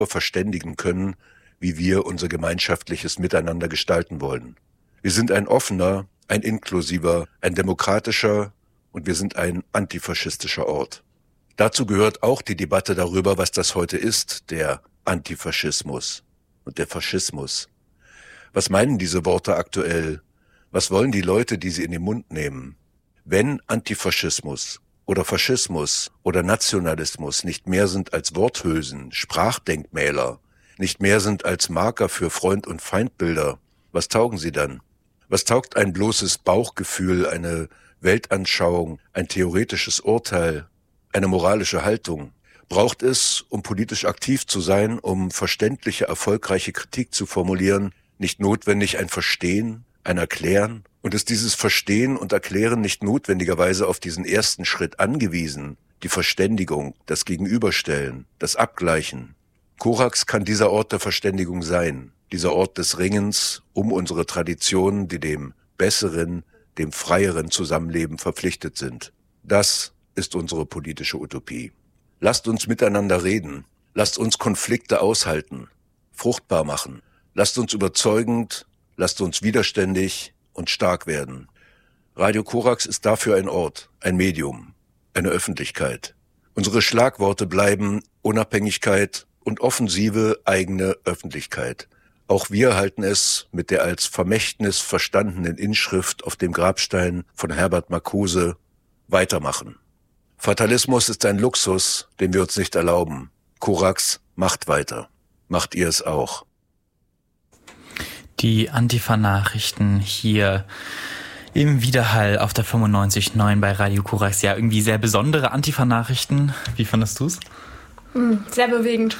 verständigen können, wie wir unser gemeinschaftliches Miteinander gestalten wollen. Wir sind ein offener, ein inklusiver, ein demokratischer und wir sind ein antifaschistischer Ort. Dazu gehört auch die Debatte darüber, was das heute ist, der Antifaschismus und der Faschismus. Was meinen diese Worte aktuell? Was wollen die Leute, die sie in den Mund nehmen? Wenn Antifaschismus oder Faschismus oder Nationalismus nicht mehr sind als Worthülsen, Sprachdenkmäler, nicht mehr sind als Marker für Freund- und Feindbilder, was taugen sie dann? Was taugt ein bloßes Bauchgefühl, eine Weltanschauung, ein theoretisches Urteil, eine moralische Haltung? Braucht es, um politisch aktiv zu sein, um verständliche, erfolgreiche Kritik zu formulieren, nicht notwendig ein Verstehen, ein Erklären? Und ist dieses Verstehen und Erklären nicht notwendigerweise auf diesen ersten Schritt angewiesen, die Verständigung, das Gegenüberstellen, das Abgleichen? Korax kann dieser Ort der Verständigung sein, dieser Ort des Ringens um unsere Traditionen, die dem besseren, dem freieren Zusammenleben verpflichtet sind. Das ist unsere politische Utopie. Lasst uns miteinander reden, lasst uns Konflikte aushalten, fruchtbar machen, lasst uns überzeugend, lasst uns widerständig und stark werden. Radio Korax ist dafür ein Ort, ein Medium, eine Öffentlichkeit. Unsere Schlagworte bleiben Unabhängigkeit und offensive eigene Öffentlichkeit. Auch wir halten es mit der als Vermächtnis verstandenen Inschrift auf dem Grabstein von Herbert Marcuse: weitermachen. Fatalismus ist ein Luxus, den wir uns nicht erlauben. Korax macht weiter. Macht ihr es auch? Die Antifa-Nachrichten hier im Widerhall auf der 95.9 bei Radio Korax. Ja, irgendwie sehr besondere Antifa-Nachrichten. Wie fandest du's? Sehr bewegend.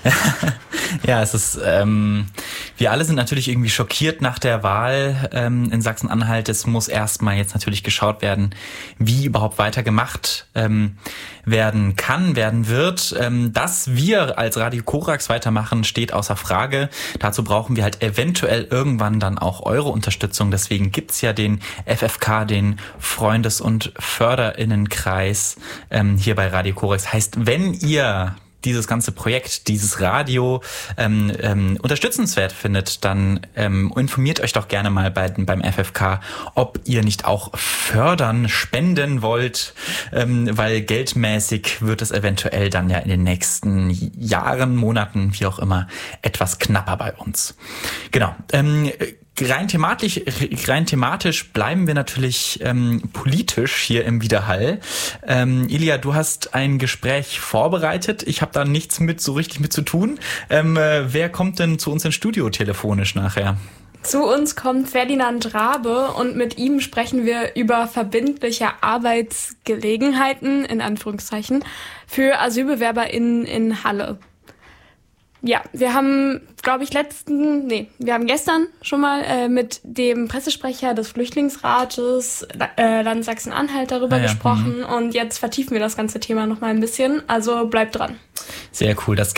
Ja, es ist, wir alle sind natürlich irgendwie schockiert nach der Wahl in Sachsen-Anhalt. Es muss erstmal jetzt natürlich geschaut werden, wie überhaupt weitergemacht werden kann, werden wird. Dass wir als Radio Korax weitermachen, steht außer Frage. Dazu brauchen wir halt eventuell irgendwann dann auch eure Unterstützung. Deswegen gibt's ja den FFK, den Freundes- und Förderinnenkreis hier bei Radio Korax. Heißt, wenn ihr dieses ganze Projekt, dieses Radio unterstützenswert findet, dann informiert euch doch gerne mal beim FFK, ob ihr nicht auch fördern, spenden wollt, weil geldmäßig wird es eventuell dann ja in den nächsten Jahren, Monaten, wie auch immer, etwas knapper bei uns. Genau. Rein thematisch bleiben wir natürlich politisch hier im Widerhall. Ilja, du hast ein Gespräch vorbereitet. Ich habe da nichts so richtig mit zu tun. Wer kommt denn zu uns ins Studio telefonisch nachher? Zu uns kommt Ferdinand Rabe und mit ihm sprechen wir über verbindliche Arbeitsgelegenheiten, in Anführungszeichen, für AsylbewerberInnen in Halle. Ja, wir haben, glaube ich, wir haben gestern schon mal mit dem Pressesprecher des Flüchtlingsrates Land Sachsen-Anhalt darüber gesprochen und jetzt vertiefen wir das ganze Thema noch mal ein bisschen, also bleibt dran. Sehr cool, das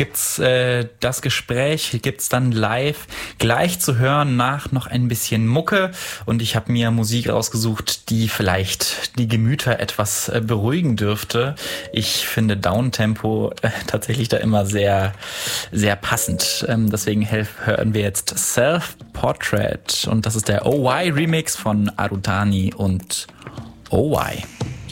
Gespräch gibt's dann live gleich zu hören nach noch ein bisschen Mucke und ich habe mir Musik rausgesucht, die vielleicht die Gemüter etwas beruhigen dürfte. Ich finde Downtempo tatsächlich da immer sehr, sehr passend. Deswegen hören wir jetzt Self-Portrait und das ist der OY Remix von Arutani und OY.